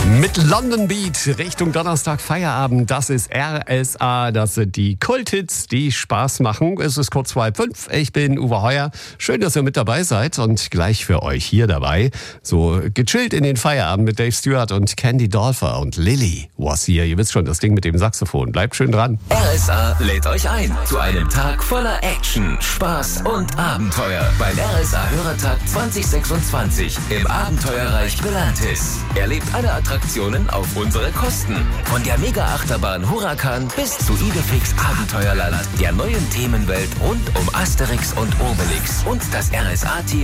Mit London Beat Richtung Donnerstag Feierabend. Das ist RSA. Das sind die Kulthits, die Spaß machen. Es ist kurz vor 5. Ich bin Uwe Heuer. Schön, dass ihr mit dabei seid und gleich für euch hier dabei. So gechillt in den Feierabend mit Dave Stewart und Candy Dolfer und Lily was hier. Ihr wisst schon, das Ding mit dem Saxophon. Bleibt schön dran. RSA lädt euch ein zu einem Tag voller Action, Spaß und Abenteuer beim RSA Hörertag 2026 im Abenteuerreich Belantis. Erlebt alle Attraktionen auf unsere Kosten. Von der Mega-Achterbahn Huracan bis zu Idefix Abenteuerland, der neuen Themenwelt rund um Asterix und Obelix und das RSA-Team